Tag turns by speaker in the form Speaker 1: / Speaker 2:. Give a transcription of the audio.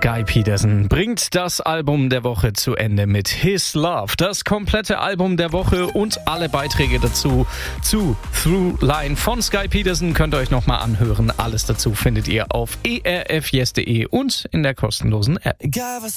Speaker 1: Sky Peterson bringt das Album der Woche zu Ende mit His Love. Das komplette Album der Woche und alle Beiträge dazu zu Throughline von Sky Peterson könnt ihr euch nochmal anhören. Alles dazu findet ihr auf erfyes.de und in der kostenlosen App.